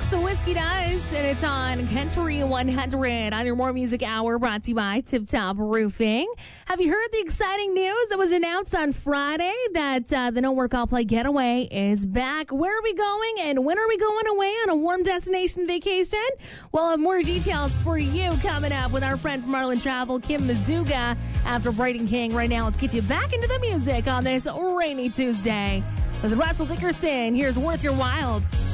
is Whiskey Dice, and it's on Country 100 on your More Music Hour, brought to you by Tip Top Roofing. Have you heard the exciting news that was announced on Friday that the No Work All Play Getaway is back? Where are we going, and when are we going away on a warm destination vacation? We'll have more details for you coming up with our friend from Marlin Travel, Kim Mazuga, after Brighton King. Right now, let's get you back into the music on this rainy Tuesday. With Russell Dickerson, here's Worth Your Wild.